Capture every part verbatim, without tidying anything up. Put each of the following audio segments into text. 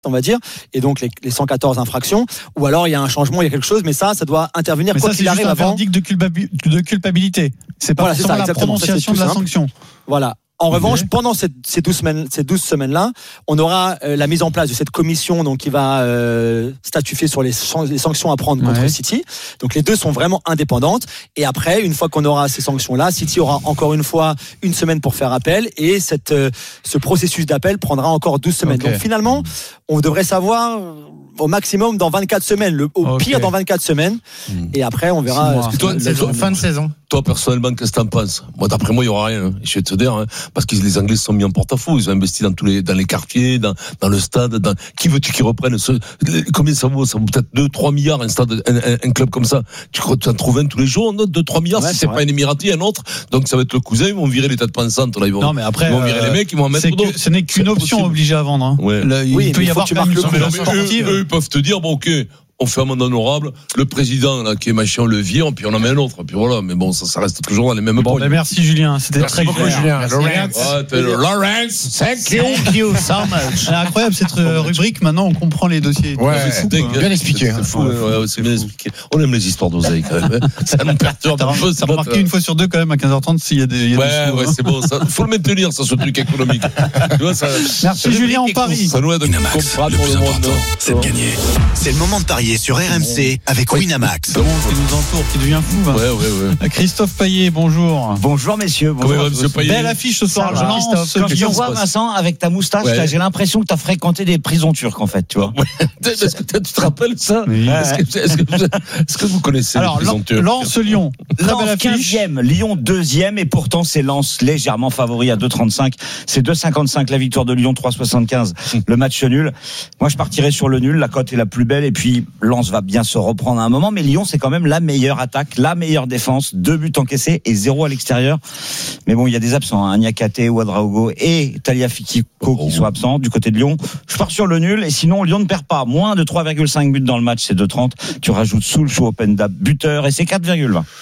on va dire, et donc les, les cent quatorze infractions, ou alors il y a un changement, il y a quelque chose, mais ça, ça doit intervenir mais quoi ça, qu'il arrive avant. C'est juste un verdict de, culpabi- de culpabilité. C'est pas voilà, forcément c'est ça, la prononciation ça, de la simple. sanction. Voilà. En okay. revanche, pendant cette, ces douze semaines, ces douze semaines-là, on aura euh, la mise en place de cette commission, donc qui va euh, statuer sur les, les sanctions à prendre contre ouais. City. Donc les deux sont vraiment indépendantes. Et après, une fois qu'on aura ces sanctions-là, City aura encore une fois une semaine pour faire appel, et cette, euh, ce processus d'appel prendra encore douze semaines. Okay. Donc finalement, on devrait savoir au maximum dans vingt-quatre semaines, le, au okay. pire dans vingt-quatre semaines, mmh. et après on verra. Ce que toi, le, toi, fin de saison. Toi personnellement, qu'est-ce que t'en penses? Moi, d'après moi, il y aura rien. Hein. Je vais te dire, hein, parce que les Anglais se sont mis en porte-à-faux. Ils ont investi dans tous les, dans les quartiers, dans, dans le stade. Dans... Qui veux-tu qu'ils reprennent ce... Combien ça vaut? Ça vaut peut-être deux, trois milliards un stade, un, un, un club comme ça. Tu crois que tu en trouves un tous les jours, deux, trois milliards, ouais, si c'est, c'est pas un Émirati, un autre. Donc ça va être le cousin. Ils vont virer les têtes pensantes. Là, ils vont, non, mais après, ils vont virer euh, les mecs, ils vont en mettre d'autres. Ce n'est qu'une c'est option possible. Obligée à vendre. Hein. Ouais. Là, il oui, peut y avoir que tu marques le coup. sportive. Eux, eux, ils peuvent te dire, bon, ok. On fait un mandat honorable, le président là qui est machin, on le vire, puis on en met un autre, puis voilà. Mais bon, ça, ça reste toujours dans les mêmes bon, points. Ben merci Julien, c'était merci très beaucoup clair. Julien. Lawrence, ouais, Lawrence, thank you, thank you so much. C'est incroyable cette rubrique. Maintenant, on comprend les dossiers. Ouais, c'est, c'est bien expliqué. C'est, c'est, fou, ouais, ouais, c'est bien expliqué. On aime les histoires d'oseille quand même. Ça nous perturbe un peu. T'as remarqué une fois sur deux quand même à quinze heures trente s'il y a des. Ouais, ouais, c'est bon. Ça, faut le maintenir, ça, ce truc économique. Tu vois, ça. Merci Julien, on parie. Ça nous aide à comprendre pour le monde. C'est de gagner. C'est le moment de parier sur R M C. Avec Winamax. Comment qui nous entoure, qui devient fou. Hein. Ouais, ouais, ouais. Christophe Payet, bonjour. Bonjour messieurs. Bonjour. Comment monsieur Payet? Belle affiche ce soir. Je Christophe. Quand je te vois Vincent avec ta moustache, ouais. j'ai l'impression que tu as fréquenté des prisons turques en fait, tu vois. Ouais. Est-ce que tu te rappelles ça? Oui. Est-ce, que, est-ce, que, est-ce que vous connaissez alors, les prisons turques? Lens Lyon. Lens quinzième, Lyon deuxième, et pourtant c'est Lens légèrement favori à deux trente-cinq. C'est deux cinquante-cinq la victoire de Lyon, trois soixante-quinze le match nul. Moi je partirais sur le nul, la cote est la plus belle, et puis Lens va bien se reprendre à un moment, mais Lyon c'est quand même la meilleure attaque, la meilleure défense, deux buts encaissés et zéro à l'extérieur. Mais bon, il y a des absents, hein, Niakate, Ouadraogo et Tagliafico oh. qui sont absents du côté de Lyon. Je pars sur le nul, et sinon Lyon ne perd pas, moins de trois virgule cinq buts dans le match, c'est deux trente. Tu rajoutes Soulchou, Openda buteur, et c'est quatre virgule vingt.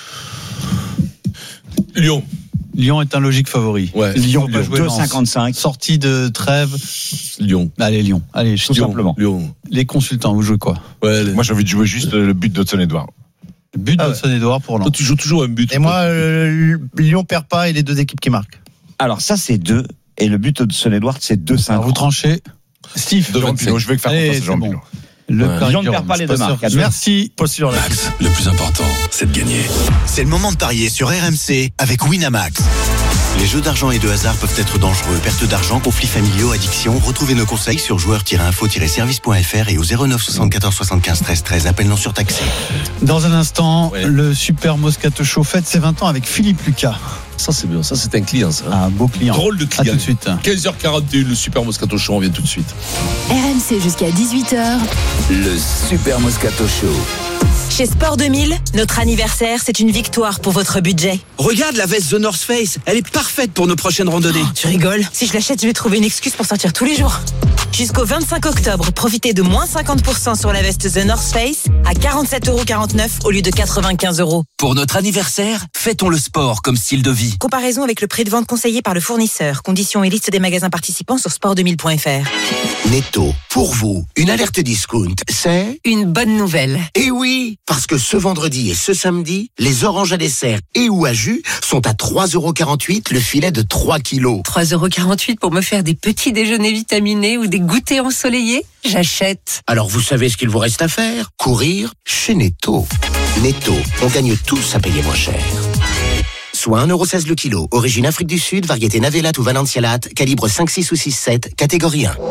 Lyon. Lyon est un logique favori. Ouais. Lyon, Lyon deux cinquante-cinq. Sortie de trêve. Lyon. Allez, Lyon. Allez, tout Lyon. simplement. Lyon. Les consultants, vous jouez quoi? Ouais, les... Moi, j'ai envie de jouer juste le but d'Hudson-Edouard. Le but ah ouais. d'Hudson-Edouard pour Lens. Toi, tu joues toujours un but. Et moi, euh, Lyon perd pas et les deux équipes qui marquent. Alors, ça, c'est deux. Et le but d'Hudson-Edouard, c'est deux cinquante. Vous tranchez. Steve. Jean Pilot, je vais faire confiance à Jean bon. Pilot. Le ouais. Lyon ne perd pas les deux marques. Merci. Max, le plus important, c'est de gagner. C'est le moment de parier sur R M C avec Winamax. Les jeux d'argent et de hasard peuvent être dangereux. Perte d'argent, conflits familiaux, addiction. Retrouvez nos conseils sur joueurs tiret info tiret service point f r et au zéro neuf soixante-quatorze soixante-quinze treize treize. Appel non surtaxé. Dans un instant, ouais. le Super Moscato Show fête ses vingt ans avec Philippe Lucas. Ça, c'est bien. Ça, c'est un client, ça. Un beau client. Drôle de client. À tout de suite. quinze heures quarante et un, le Super Moscato Show. On vient tout de suite. R M C jusqu'à dix-huit heures. Le Super Moscato Show. Chez Sport deux mille, notre anniversaire, c'est une victoire pour votre budget. Regarde la veste The North Face, elle est parfaite pour nos prochaines randonnées. Oh, tu rigoles? Si je l'achète, je vais trouver une excuse pour sortir tous les jours. Jusqu'au vingt-cinq octobre, profitez de moins cinquante pour cent sur la veste The North Face à quarante-sept euros quarante-neuf au lieu de quatre-vingt-quinze euros. Pour notre anniversaire, fêtons le sport comme style de vie. Comparaison avec le prix de vente conseillé par le fournisseur. Conditions et liste des magasins participants sur sport deux mille point f r. Netto, pour vous, une alerte discount, c'est une bonne nouvelle. Eh oui, parce que ce vendredi et ce samedi, les oranges à dessert et ou à jus sont à trois euros quarante-huit le filet de trois kilos. trois euros quarante-huit pour me faire des petits déjeuners vitaminés ou des goûters ensoleillés? J'achète. Alors vous savez ce qu'il vous reste à faire? Courir chez Netto. Netto, on gagne tous à payer moins cher. Soit un euro seize le kilo, origine Afrique du Sud, variété Navelat ou Valencialat, calibre cinq, six ou six, sept, catégorie un.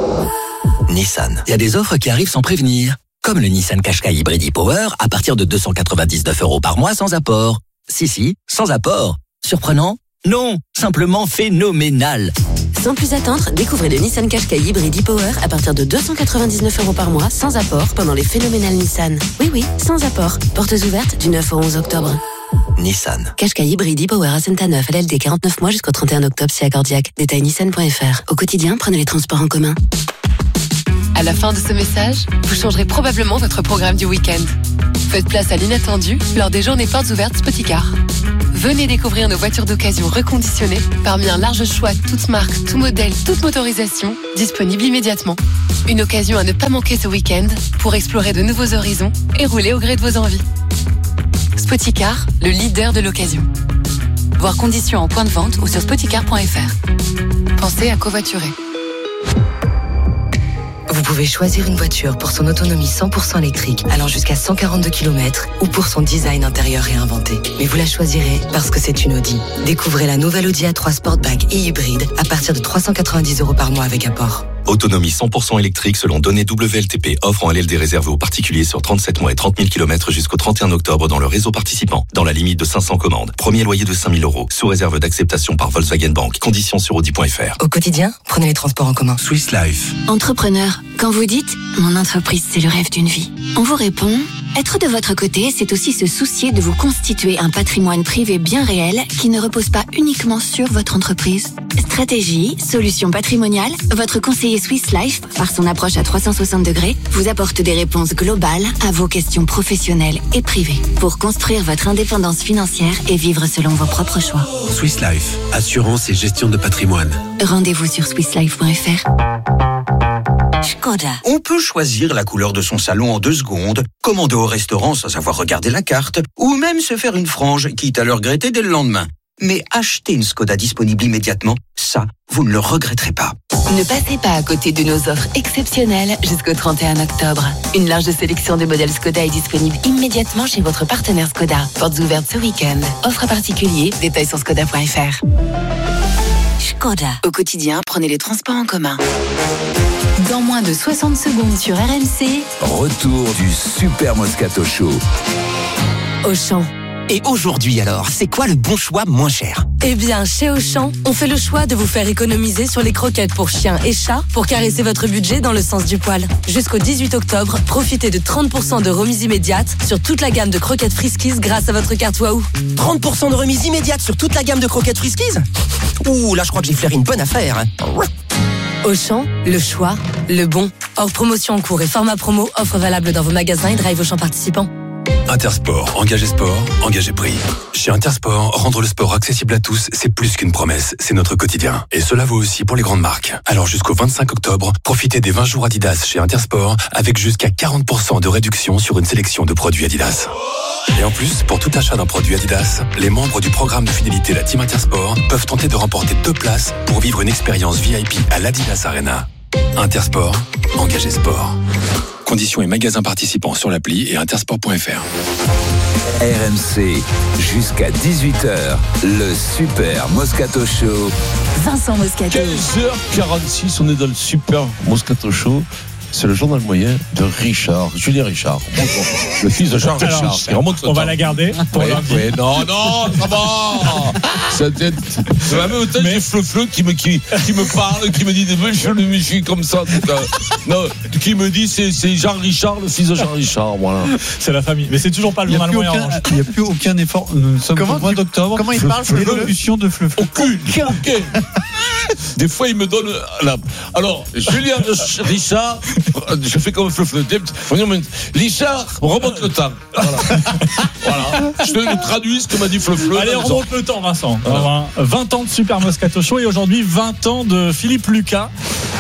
Nissan. Il y a des offres qui arrivent sans prévenir. Comme le Nissan Qashqai Hybrid e-Power à partir de deux cent quatre-vingt-dix-neuf euros par mois sans apport. Si, si, sans apport. Surprenant? Non, simplement phénoménal. Sans plus attendre, découvrez le Nissan Qashqai Hybrid e-Power à partir de deux cent quatre-vingt-dix-neuf euros par mois sans apport pendant les phénoménales Nissan. Oui, oui, sans apport. Portes ouvertes du neuf au onze octobre. Nissan. Qashqai Hybrid e-Power à Saint-Aneuf, L L D quarante-neuf mois jusqu'au trente et un octobre si accordiaque. Détail nissan point f r. Au quotidien, prenez les transports en commun. À la fin de ce message, vous changerez probablement votre programme du week-end. Faites place à l'inattendu lors des journées portes ouvertes Spoticar. Venez découvrir nos voitures d'occasion reconditionnées parmi un large choix, toutes marques, tout modèle, toute motorisation, disponible immédiatement. Une occasion à ne pas manquer ce week-end pour explorer de nouveaux horizons et rouler au gré de vos envies. Spoticar, le leader de l'occasion. Voir conditions en point de vente ou sur spoticar point f r. Pensez à covoiturer. Vous pouvez choisir une voiture pour son autonomie cent pour cent électrique allant jusqu'à cent quarante-deux kilomètres ou pour son design intérieur réinventé. Mais vous la choisirez parce que c'est une Audi. Découvrez la nouvelle Audi A trois Sportback et hybride à partir de trois cent quatre-vingt-dix euros par mois avec apport. Autonomie cent pour cent électrique selon données W L T P. Offre en L L D réservée aux particuliers sur trente-sept mois et trente mille kilomètres jusqu'au trente et un octobre dans le réseau participant. Dans la limite de cinq cents commandes. Premier loyer de cinq mille euros. Sous réserve d'acceptation par Volkswagen Bank. Conditions sur audi point f r. Au quotidien, prenez les transports en commun. Swiss Life. Entrepreneur, quand vous dites « Mon entreprise, c'est le rêve d'une vie », on vous répond « Être de votre côté, c'est aussi se soucier de vous constituer un patrimoine privé bien réel qui ne repose pas uniquement sur votre entreprise. » Stratégie, solutions patrimoniales, votre conseiller Swiss Life, par son approche à trois cent soixante degrés, vous apporte des réponses globales à vos questions professionnelles et privées pour construire votre indépendance financière et vivre selon vos propres choix. Swiss Life, assurance et gestion de patrimoine. Rendez-vous sur swiss life point f r. Skoda. On peut choisir la couleur de son salon en deux secondes, commander au restaurant sans avoir regardé la carte, ou même se faire une frange, quitte à le regretter dès le lendemain. Mais acheter une Skoda disponible immédiatement, ça, vous ne le regretterez pas. Ne passez pas à côté de nos offres exceptionnelles jusqu'au trente et un octobre. Une large sélection de modèles Skoda est disponible immédiatement chez votre partenaire Skoda. Portes ouvertes ce week-end. Offre à particulier, détails sur skoda point f r. Skoda. Au quotidien, prenez les transports en commun. Dans moins de soixante secondes sur R M C. Retour du Super Moscato Show. Auchan. Et aujourd'hui alors, c'est quoi le bon choix moins cher ? Eh bien, chez Auchan, on fait le choix de vous faire économiser sur les croquettes pour chiens et chats pour caresser votre budget dans le sens du poil. Jusqu'au dix-huit octobre, profitez de trente pour cent de remise immédiate sur toute la gamme de croquettes Friskies grâce à votre carte Wahoo. trente pour cent de remise immédiate sur toute la gamme de croquettes Friskies ? Ouh, là je crois que j'ai flairé une bonne affaire. Auchan, le choix, le bon. Hors promotion en cours et format promo, offre valable dans vos magasins et drive Auchan participants. Intersport, engagez sport, engagez prix. Chez Intersport, rendre le sport accessible à tous, c'est plus qu'une promesse, c'est notre quotidien. Et cela vaut aussi pour les grandes marques. Alors jusqu'au vingt-cinq octobre, profitez des vingt jours Adidas chez Intersport avec jusqu'à quarante pour cent de réduction sur une sélection de produits Adidas. Et en plus, pour tout achat d'un produit Adidas, les membres du programme de fidélité La Team Intersport peuvent tenter de remporter deux places pour vivre une expérience V I P à l'Adidas Arena. Intersport, engagez sport. Conditions et magasins participants sur l'appli et intersport point f r. R M C, jusqu'à dix-huit heures, le Super Moscato Show. Vincent Moscato. quinze heures quarante-six, on est dans le Super Moscato Show. C'est le journal moyen de Richard, Julien Richard. Bonjour. Le fils de Charles Alors, Richard. Qui remonte on va la garder pour ouais, lundi. ouais, non, non, ça va. Ça tête. Mais en même temps, j'ai Fleu-Fleu qui me, qui, qui me parle, qui me dit des monsieur le monsieur comme ça. Non, qui me dit c'est, c'est Jean Richard, le fils de Jean Richard. Voilà. C'est la famille. Mais c'est toujours pas le journal moyen. Il n'y a plus aucun effort. Nous sommes au mois d'octobre. Comment il parle L'évolution de Fleu-Fleu. Aucune. Aucune. Des fois, il me donne la. Alors, Julien Richard, je fais comme Fleu-Fleu. Richard, remonte le temps. Voilà. Voilà. Je te traduis ce que m'a dit Fleu-Fleu. Allez, on remonte le temps, Vincent. Voilà. vingt ans de Super Moscato Show et aujourd'hui vingt ans de Philippe Lucas.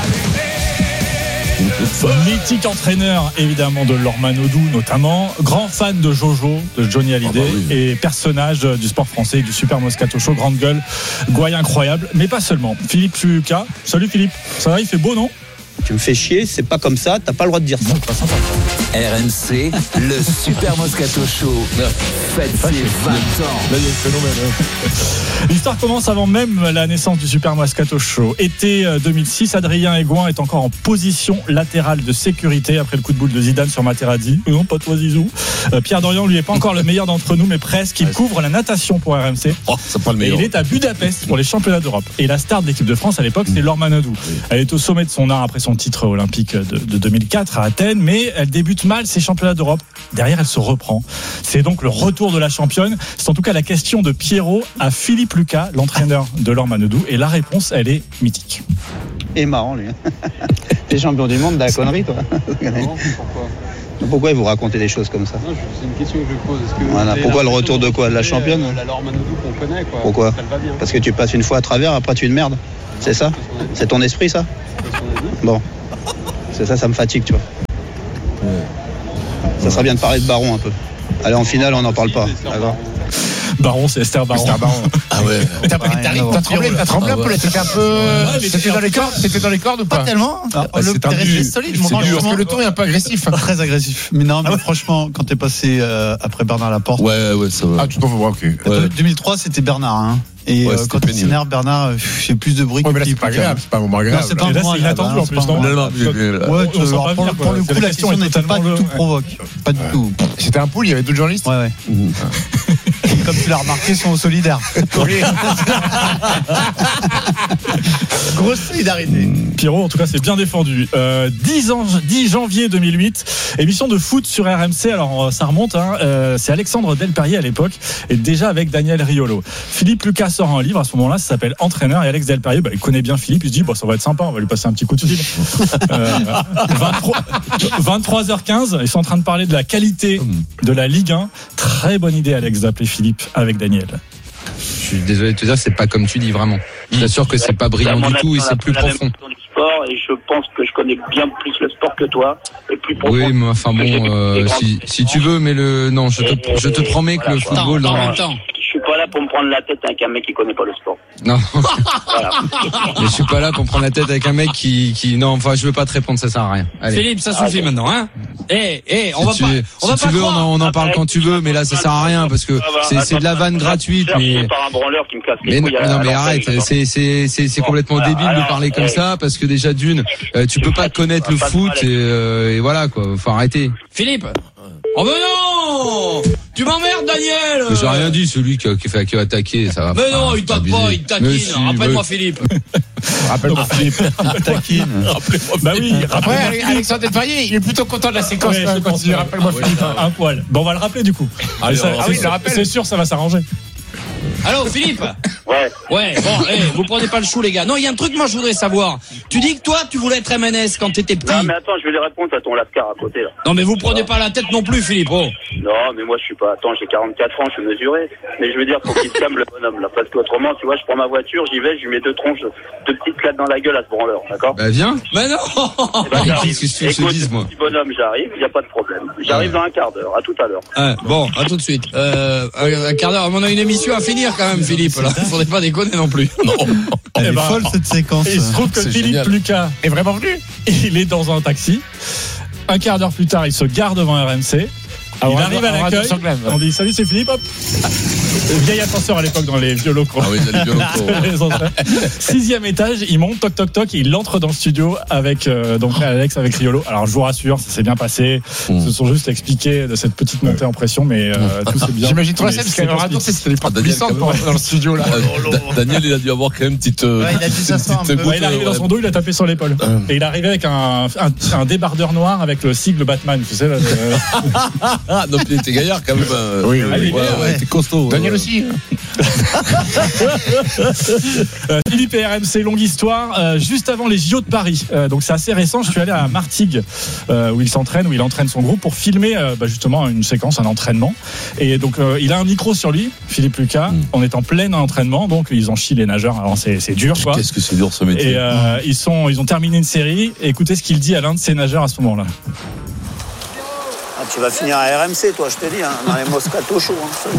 Mythique entraîneur évidemment de Laure Manodou notamment, grand fan de Jojo, de Johnny Hallyday, ah bah oui. Et personnage du sport français, du Super Moscato Show, grande gueule, gouaille incroyable, mais pas seulement. Philippe Lucas, salut Philippe, ça va, il fait beau non ? Tu me fais chier, c'est pas comme ça, t'as pas le droit de dire ça. Non, pas sympa. R M C, le Super Moscato Show. Faites ses vingt ans. Là, il y a le phénomène. Hein. L'histoire commence avant même la naissance du Super Moscato Show. Été deux mille six, Adrien Aigouin est encore en position latérale de sécurité après le coup de boule de Zidane sur Materazzi. Non, pas toi Zizou. Euh, Pierre Dorian, lui, est pas encore le meilleur d'entre nous, mais presque. Il couvre la natation pour R M C. Oh, c'est pas le meilleur. Et il est à Budapest pour les championnats d'Europe. Et la star de l'équipe de France à l'époque, c'est Laure Manodou. Elle est au sommet de son art après son titre olympique de, de deux mille quatre à Athènes, mais elle débute mal ses championnats d'Europe. Derrière, elle se reprend. C'est donc le retour de la championne. C'est en tout cas la question de Pierrot à Philippe Lucas, l'entraîneur de Laure Manodou. Et la réponse, elle est mythique. Il est marrant, lui. T'es champion du monde de la connerie, toi. Non, pourquoi ? Pourquoi vous racontez des choses comme ça? Non, c'est une question que je pose. Est-ce que voilà. Pourquoi le retour de quoi? De la championne? La Laure Manodou qu'on connaît, quoi. Pourquoi? Elle va bien. Parce que tu passes une fois à travers, après tu es une merde. C'est ça? C'est ton esprit, ça? Bon. C'est ça, ça me fatigue, tu vois. Ouais. Ça serait bien de parler de Baron un peu. Allez, en finale, on n'en parle pas. D'accord. Baron, c'est Esther Baron. Esther Baron. Ah ouais. Mais t'as, t'as, t'as tremblé, t'as tremblé un peu, là, t'étais un peu. Ouais, c'était dans les cordes, c'était dans les cordes ou pas? Pas tellement. Ah, le c'est un but solide, c'est dur, parce que le ton est un peu agressif. Très agressif. Mais non, mais ah, franchement, quand t'es passé euh, après Bernard Laporte. Ouais, ouais, ça va. Ah, tu t'en vois, ok. Ouais. deux mille trois, c'était Bernard, hein. Et ouais, euh, quand il s'énerve, Bernard, j'ai plus de bruit. Ouais, mais là, c'est pas agréable, c'est pas un moment agréable. Non, c'est pas un moment inattendu en plus. Non, non, non. Ouais, pour le coup, la question n'était pas du tout provoque. Pas du tout. C'était un pool, il y avait d'autres journalistes. Ouais, ouais. Comme tu l'as remarqué, ils sont solidaires. Grosse solidarité. Pierrot, en tout cas, c'est bien défendu. Euh, dix, ans, dix janvier deux mille huit, émission de foot sur R M C. Alors, ça remonte. Hein, euh, c'est Alexandre Delperrier à l'époque, et déjà avec Daniel Riolo. Philippe Lucas sort un livre à ce moment-là, ça s'appelle Entraîneur. Et Alex Delperrier, bah, il connaît bien Philippe. Il se dit, bon, ça va être sympa, on va lui passer un petit coup de fil. euh, vingt-trois heures quinze, ils sont en train de parler de la qualité de la Ligue un. Très bonne idée, Alex, d'appeler Philippe avec Daniel. Je suis désolé de te dire, c'est pas comme tu dis, vraiment. Je t'assure que c'est pas brillant du tout et c'est plus profond. Et je pense que je connais bien plus le sport que toi et plus profond. Oui, mais enfin bon, euh, si, si tu veux, mais le non, je te, je te promets que le football. Attends, attends, attends. Je suis pas là pour me prendre la tête avec un mec qui connaît pas le sport. Non. Voilà. Mais je suis pas là pour me prendre la tête avec un mec qui, qui, non, enfin, je veux pas te répondre, ça sert à rien. Allez. Philippe, ça suffit ah, maintenant, hein. Eh, eh, on si va tu, pas, on si va tu pas veux, on en, on en ah, parle quand tu veux, mais là, ça sert à rien parce que c'est, c'est de la vanne gratuite, mais. Mais non, non, mais arrête, c'est, c'est, c'est, c'est complètement débile de parler comme ça parce que déjà d'une, euh, tu peux pas connaître le foot et, euh, et voilà quoi, faut arrêter. Philippe. Oh mais non! Tu m'emmerdes, Daniel! Mais j'ai rien dit, celui qui a, qui fait, qui a attaqué, ça va. Mais non, il tape pas, il taquine. Si, rappelle-moi, mais... Philippe. Rappelle-moi, Philippe. Taquine. Bah oui, après, Alexandre Delperrier, il est plutôt content de la séquence. Ouais, là, quand il rappelle-moi, oui, Philippe. Un poil. Bon, on va le rappeler, du coup. Allez, ça, ah c'est, oui, je le rappelle. C'est sûr, ça va s'arranger. Allô, Philippe? Ouais. Ouais, bon, hey, vous prenez pas le chou, les gars. Non, il y a un truc, moi, je voudrais savoir. Tu dis que toi, tu voulais être M N S quand t'étais petit. Non, mais attends, je vais lui répondre à ton lascar à côté, là. Non, mais vous prenez pas la tête non plus, Philippe, oh. Non, mais moi, je suis pas, attends, j'ai quarante-quatre ans, je suis mesuré. Mais je veux dire, faut qu'il se calme, le bonhomme, là. Parce qu'autrement, tu vois, je prends ma voiture, j'y vais, je lui mets deux tronches, deux petites claques dans la gueule à ce branleur, d'accord? Bah, viens. Mais non! Eh ben, qu'est-ce que tu veux que je te dise, moi? Petit bonhomme, j'arrive, y a pas de problème. J'arrive ouais. dans un quart d'heure, à tout à l'heure. Ouais, bon, à tout de suite. Euh, un quart d'heure, on a une émission à finir quand même, Philippe, là. Faudrait pas déconner non plus. Non. Elle eh est ben, folle cette séquence. Il se trouve que c'est Philippe génial. Lucas est vraiment venu. Il est dans un taxi. Un quart d'heure plus tard, il se gare devant R M C. Ah, il on arrive à l'accueil. On dit salut, c'est Philippe. Hop. Vieil ascenseur à l'époque dans les vieux locaux. Ah oui, dans les vieux locaux. Sixième étage, il monte, toc toc toc, et il entre dans le studio avec euh, donc Alex, avec Riolo. Alors je vous rassure, ça s'est bien passé. Mmh. Ils se sont juste expliqués de cette petite montée en pression, mais euh, tout s'est bien. J'imagine trop la scène parce qu'elle m'a raconté c'était les portes puissantes pour entrer dans le studio là. Daniel, il a dû avoir quand même une petite. Ouais, il a dû s'asseoir un peu. Ouais, il est arrivé dans son dos, il a tapé sur l'épaule. Et il est arrivé avec un, un, un débardeur noir avec le sigle Batman, tu sais. Là, ah, donc il était gaillard quand même. Oui, oui, oui. Ouais, ouais, t'es costaud. Daniel aussi. euh, Philippe et R M C, longue histoire. Euh, juste avant les J O de Paris, euh, donc c'est assez récent. Je suis allé à Martigues euh, où il s'entraîne, où il entraîne son groupe pour filmer euh, bah, justement une séquence, un entraînement. Et donc euh, il a un micro sur lui, Philippe Lucas. Mm. On est en plein entraînement, donc ils en chient les nageurs. Alors c'est, c'est dur, quoi. Qu'est-ce que c'est dur ce métier. Et euh, mm. ils sont, ils ont terminé une série. Et écoutez ce qu'il dit à l'un de ces nageurs à ce moment-là. Ah, tu vas finir à R M C, toi, je te dis, hein, dans les Moscato Show. Hein,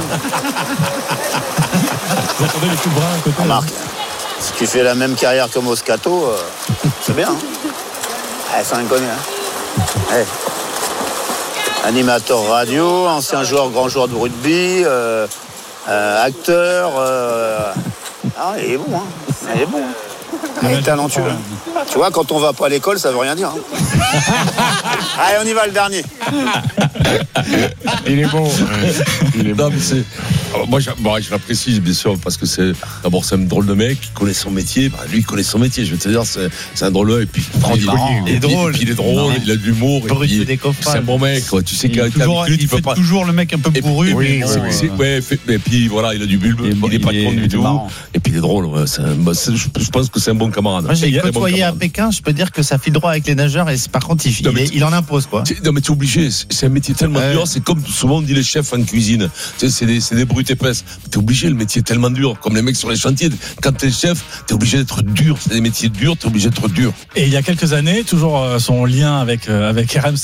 vous entendez les coups de bras à côté. Ah, Marc, si tu fais la même carrière que Moscato, euh, c'est bien. Hein. Eh, c'est inconnu. Hein. Eh. Animateur radio, ancien joueur, grand joueur de rugby, euh, euh, acteur. Euh... Ah, il est bon. Hein. Il est bon. Il est talentueux. Tu vois, quand on va pas à l'école, ça veut rien dire. Hein. Allez, on y va, le dernier. Il est bon. Il est bon. Non, mais c'est... Moi, je, bon, je l'apprécie, bien sûr, parce que c'est, d'abord, c'est un drôle de mec, il connaît son métier. Bah, lui, il connaît son métier, je veux te dire, c'est, c'est un drôle, et puis, il est marrant. Il est drôle. Et puis, il est drôle, il a de l'humour. Et puis, c'est un bon mec, quoi. Tu sais qu'avec l'habitude, tu peux pas. Toujours le mec un peu bourru. Oui, ouais, et puis, voilà, il a du bulbe, il est pas con du tout. Et puis, il est drôle, ouais. C'est un, bah, c'est, je pense que c'est un bon camarade. Moi, j'ai côtoyé à Pékin, je peux dire que ça file droit avec les nageurs, et par contre, il, non, il, il en impose, quoi. Non, mais tu es obligé, c'est un métier tellement dur, c'est comme souvent on dit les chefs en cuisine. Tu sais, c'est des, c'est des brutes épaisses. T'es obligé, le métier est tellement dur. Comme les mecs sur les chantiers, quand t'es chef, t'es obligé d'être dur. C'est des métiers durs, t'es obligé d'être dur. Et il y a quelques années, toujours son lien avec, avec R M C.